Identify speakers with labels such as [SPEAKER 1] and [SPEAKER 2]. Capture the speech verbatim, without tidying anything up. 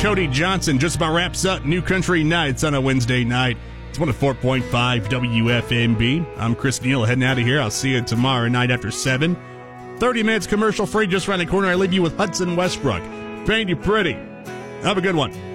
[SPEAKER 1] Cody Johnson. Just about wraps up New Country Nights on a Wednesday night. It's one oh four point five W F M B. I'm Chris Neal heading out of here. I'll see you tomorrow night after seven. thirty minutes commercial free just around the corner. I leave you with Hudson Westbrook. Paint you pretty. Have a good one.